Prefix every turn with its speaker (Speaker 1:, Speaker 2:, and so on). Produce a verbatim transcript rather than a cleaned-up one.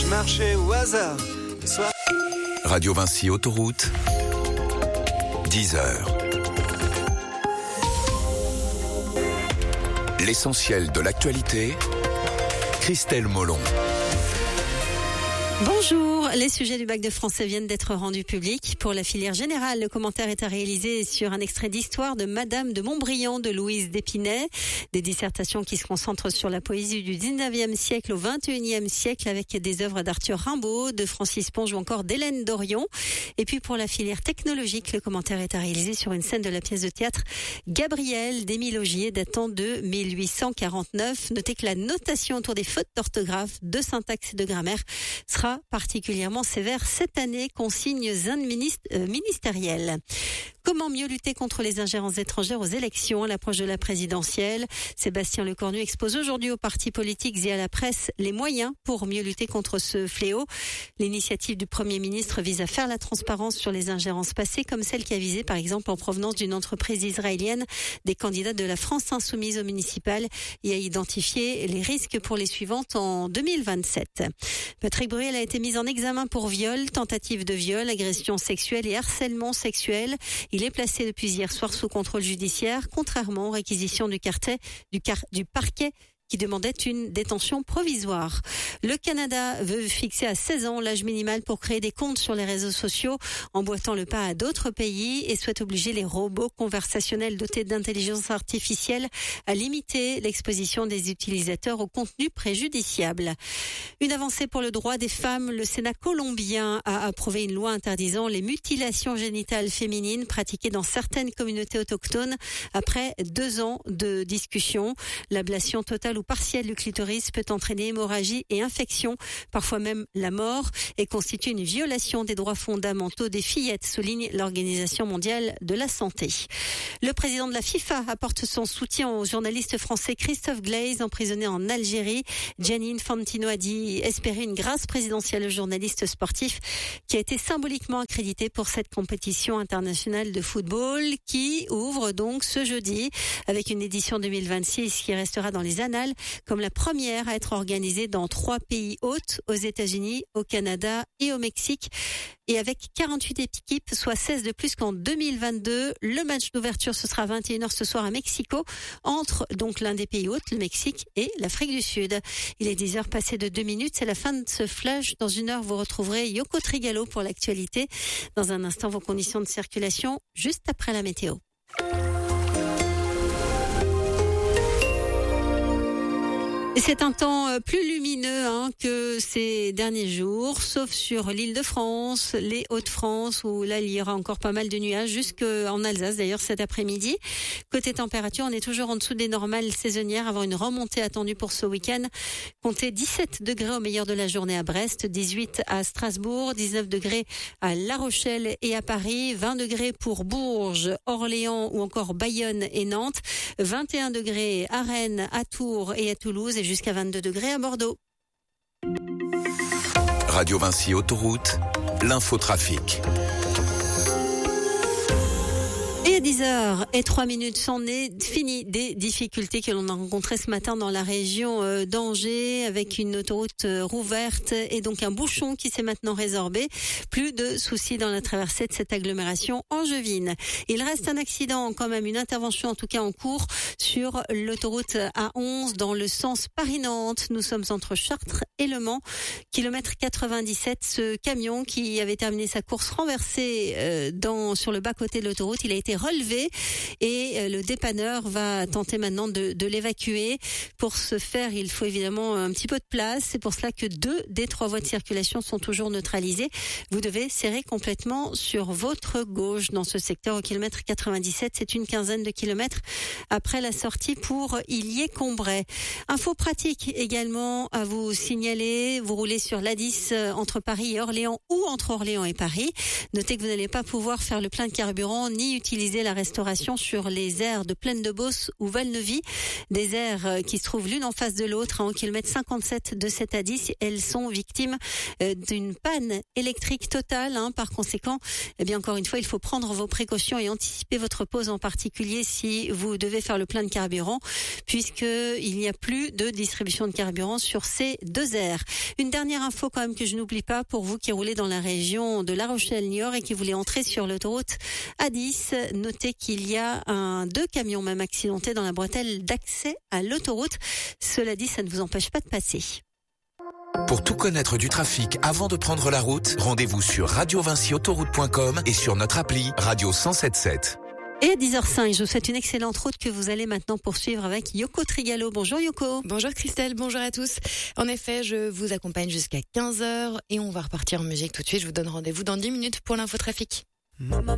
Speaker 1: je marchais au hasard. Soir...
Speaker 2: Radio Vinci Autoroute, dix heures. L'essentiel de l'actualité, Christelle Molon.
Speaker 3: Bonjour, les sujets du bac de français viennent d'être rendus publics. Pour la filière générale, le commentaire est à réaliser sur un extrait d'Histoire de Madame de Montbriand de Louise d'Épinay. Des dissertations qui se concentrent sur la poésie du dix-neuvième siècle au vingt et unième siècle avec des œuvres d'Arthur Rimbaud, de Francis Ponge ou encore d'Hélène Dorion. Et puis pour la filière technologique, le commentaire est à réaliser sur une scène de la pièce de théâtre Gabriel d'Émile Augier datant de mille huit cent quarante-neuf. Notez que la notation autour des fautes d'orthographe, de syntaxe et de grammaire sera particulièrement sévère cette année, consignes ministérielles. Comment mieux lutter contre les ingérences étrangères aux élections à l'approche de la présidentielle? Sébastien Lecornu expose aujourd'hui aux partis politiques et à la presse les moyens pour mieux lutter contre ce fléau. L'initiative du Premier ministre vise à faire la transparence sur les ingérences passées, comme celle qui a visé par exemple en provenance d'une entreprise israélienne des candidats de la France insoumise aux municipales et à identifier les risques pour les suivantes en deux mille vingt-sept. Patrick Bruel a été mis en examen pour viol, tentative de viol, agression sexuelle et harcèlement sexuel. Il est placé depuis hier soir sous contrôle judiciaire, contrairement aux réquisitions du, quartier, du, car, du parquet qui demandait une détention provisoire. Le Canada veut fixer à seize ans l'âge minimal pour créer des comptes sur les réseaux sociaux, emboîtant le pas à d'autres pays et souhaite obliger les robots conversationnels dotés d'intelligence artificielle à limiter l'exposition des utilisateurs au contenu préjudiciable. Une avancée pour le droit des femmes. Le Sénat colombien a approuvé une loi interdisant les mutilations génitales féminines pratiquées dans certaines communautés autochtones après deux ans de discussion. L'ablation totale ou partielle du clitoris peut entraîner hémorragie et infection, parfois même la mort, et constitue une violation des droits fondamentaux des fillettes, souligne l'Organisation mondiale de la santé. Le président de la FIFA apporte son soutien au journaliste français Christophe Glaise, emprisonné en Algérie. Gianni Infantino a dit espérer une grâce présidentielle au journaliste sportif qui a été symboliquement accrédité pour cette compétition internationale de football qui ouvre donc ce jeudi avec une édition deux mille vingt-six qui restera dans les annales comme la première à être organisée dans trois pays hôtes, aux États-Unis, au Canada et au Mexique. Et avec quarante-huit équipes, soit seize de plus qu'en deux mille vingt-deux. Le match d'ouverture, ce sera à vingt et une heures ce soir à Mexico, entre donc l'un des pays hôtes, le Mexique et l'Afrique du Sud. Il est dix heures passées de deux minutes, c'est la fin de ce flash. Dans une heure, vous retrouverez Yoko Trigalo pour l'actualité. Dans un instant, vos conditions de circulation, juste après la météo. Et c'est un temps plus lumineux hein, que ces derniers jours, sauf sur l'Île-de-France, les Hauts-de-France, où là, il y aura encore pas mal de nuages, jusqu'en Alsace d'ailleurs cet après-midi. Côté température, on est toujours en dessous des normales saisonnières, avant une remontée attendue pour ce week-end. Comptez dix-sept degrés au meilleur de la journée à Brest, dix-huit à Strasbourg, dix-neuf degrés à La Rochelle et à Paris, vingt degrés pour Bourges, Orléans ou encore Bayonne et Nantes, vingt et un degrés à Rennes, à Tours et à Toulouse, et jusqu'à vingt-deux degrés à Bordeaux.
Speaker 2: Radio Vinci Autoroute, l'infotrafic.
Speaker 3: Et à dix heures et trois minutes, c'en est fini des difficultés que l'on a rencontrées ce matin dans la région d'Angers avec une autoroute rouverte et donc un bouchon qui s'est maintenant résorbé. Plus de soucis dans la traversée de cette agglomération angevine. Il reste un accident, quand même une intervention en tout cas en cours sur l'autoroute A onze dans le sens Paris-Nantes. Nous sommes entre Chartres et Le Mans, kilomètre quatre-vingt-dix-sept. Ce camion qui avait terminé sa course renversé dans, sur le bas-côté de l'autoroute, il a été relevé et le dépanneur va tenter maintenant de, de l'évacuer. Pour ce faire, il faut évidemment un petit peu de place. C'est pour cela que deux des trois voies de circulation sont toujours neutralisées. Vous devez serrer complètement sur votre gauche dans ce secteur au kilomètre quatre-vingt-dix-sept. C'est une quinzaine de kilomètres après la sortie pour Illiers-Combray. Info pratique également à vous signaler. Vous roulez sur l'A dix entre Paris et Orléans ou entre Orléans et Paris. Notez que vous n'allez pas pouvoir faire le plein de carburant ni utiliser la restauration sur les aires de Plaine de Beauce ou Val-Neuvy. Des aires qui se trouvent l'une en face de l'autre, à un kilomètre cinquante-sept de sept à dix. Elles sont victimes d'une panne électrique totale. Hein. Par conséquent, eh bien encore une fois, il faut prendre vos précautions et anticiper votre pause, en particulier si vous devez faire le plein de carburant, puisqu'il n'y a plus de distribution de carburant sur ces deux aires. Une dernière info quand même que je n'oublie pas pour vous qui roulez dans la région de La Rochelle-Niort et qui voulez entrer sur l'autoroute A dix. Notez qu'il y a un, deux camions même accidentés dans la bretelle d'accès à l'autoroute. Cela dit, ça ne vous empêche pas de passer.
Speaker 2: Pour tout connaître du trafic avant de prendre la route, rendez-vous sur radio vinci autoroute point com et sur notre appli Radio cent sept sept.
Speaker 3: Et à dix heures cinq, je vous souhaite une excellente route que vous allez maintenant poursuivre avec Yoko Trigalo. Bonjour Yoko.
Speaker 4: Bonjour Christelle, bonjour à tous. En effet, je vous accompagne jusqu'à quinze heures et on va repartir en musique tout de suite. Je vous donne rendez-vous dans dix minutes pour l'infotrafic. Maman.